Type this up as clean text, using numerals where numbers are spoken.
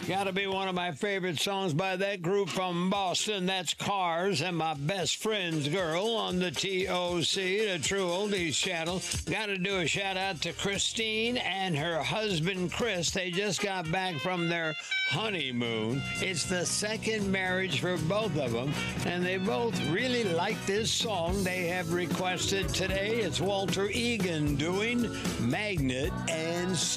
Gotta be one of my favorite songs by that group from Boston. That's Cars and My Best Friend's Girl on the TOC, the True Oldies channel. Gotta do a shout out to Christine and her husband Chris. They just got back from their honeymoon. It's the second marriage for both of them, and they both really like this song they have requested today. It's Walter Egan doing Magnet and